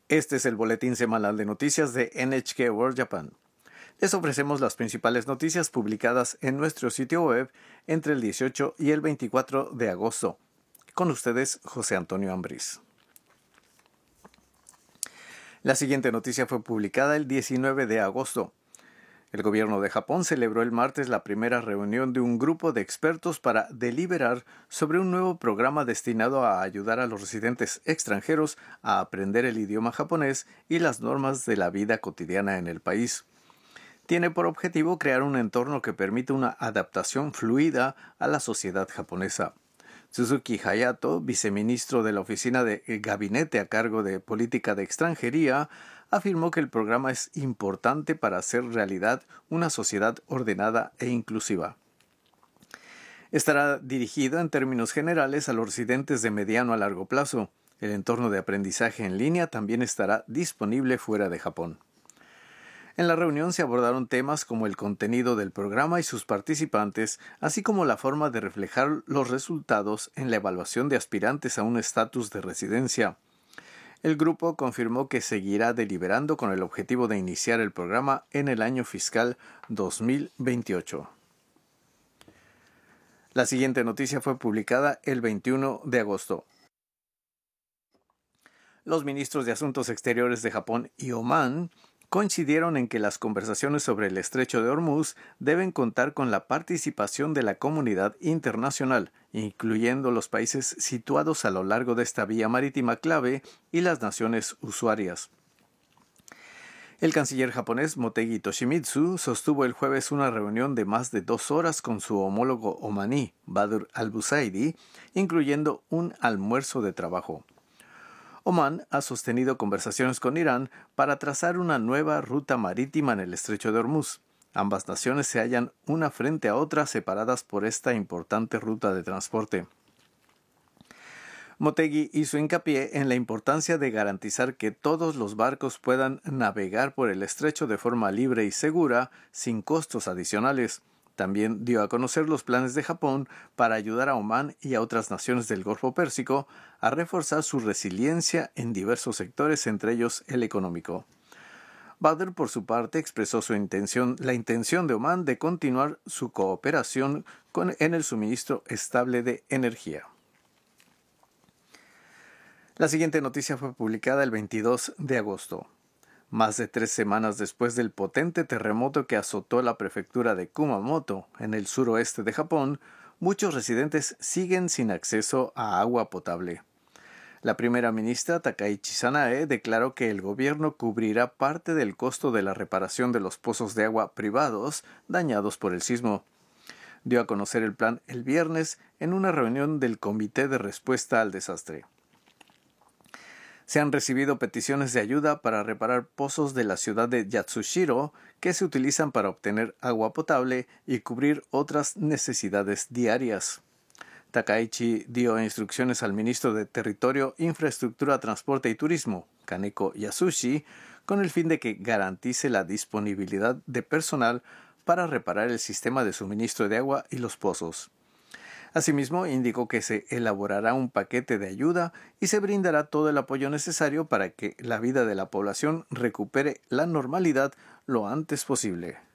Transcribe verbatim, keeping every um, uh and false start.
Este es el boletín semanal de noticias de N H K World Japan. Les ofrecemos las principales noticias publicadas en nuestro sitio web entre el dieciocho y el veinticuatro de agosto. Con ustedes, José Antonio Ambriz. La siguiente noticia fue publicada el diecinueve de agosto. El gobierno de Japón celebró el martes la primera reunión de un grupo de expertos para deliberar sobre un nuevo programa destinado a ayudar a los residentes extranjeros a aprender el idioma japonés y las normas de la vida cotidiana en el país. Tiene por objetivo crear un entorno que permita una adaptación fluida a la sociedad japonesa. Suzuki Hayato, viceministro de la Oficina de Gabinete a cargo de Política de Extranjería, afirmó que el programa es importante para hacer realidad una sociedad ordenada e inclusiva. Estará dirigido en términos generales a los residentes de mediano a largo plazo. El entorno de aprendizaje en línea también estará disponible fuera de Japón. En la reunión se abordaron temas como el contenido del programa y sus participantes, así como la forma de reflejar los resultados en la evaluación de aspirantes a un estatus de residencia. El grupo confirmó que seguirá deliberando con el objetivo de iniciar el programa en el año fiscal dos mil veintiocho. La siguiente noticia fue publicada el veintiuno de agosto. Los ministros de Asuntos Exteriores de Japón y Omán coincidieron en que las conversaciones sobre el Estrecho de Hormuz deben contar con la participación de la comunidad internacional, incluyendo los países situados a lo largo de esta vía marítima clave y las naciones usuarias. El canciller japonés Motegi Toshimitsu sostuvo el jueves una reunión de más de dos horas con su homólogo omaní, Badr al-Busaidi, incluyendo un almuerzo de trabajo. Omán ha sostenido conversaciones con Irán para trazar una nueva ruta marítima en el Estrecho de Hormuz. Ambas naciones se hallan una frente a otra separadas por esta importante ruta de transporte. Motegi hizo hincapié en la importancia de garantizar que todos los barcos puedan navegar por el estrecho de forma libre y segura, sin costos adicionales. También dio a conocer los planes de Japón para ayudar a Omán y a otras naciones del Golfo Pérsico a reforzar su resiliencia en diversos sectores, entre ellos el económico. Badr, por su parte, expresó su intención, la intención de Omán de continuar su cooperación con, en el suministro estable de energía. La siguiente noticia fue publicada el veintidós de agosto. Más de tres semanas después del potente terremoto que azotó la prefectura de Kumamoto, en el suroeste de Japón, muchos residentes siguen sin acceso a agua potable. La primera ministra Takaichi Sanae declaró que el gobierno cubrirá parte del costo de la reparación de los pozos de agua privados dañados por el sismo. Dio a conocer el plan el viernes en una reunión del Comité de Respuesta al Desastre. Se han recibido peticiones de ayuda para reparar pozos de la ciudad de Yatsushiro que se utilizan para obtener agua potable y cubrir otras necesidades diarias. Takaichi dio instrucciones al ministro de Territorio, Infraestructura, Transporte y Turismo, Kaneko Yasushi, con el fin de que garantice la disponibilidad de personal para reparar el sistema de suministro de agua y los pozos. Asimismo, indicó que se elaborará un paquete de ayuda y se brindará todo el apoyo necesario para que la vida de la población recupere la normalidad lo antes posible.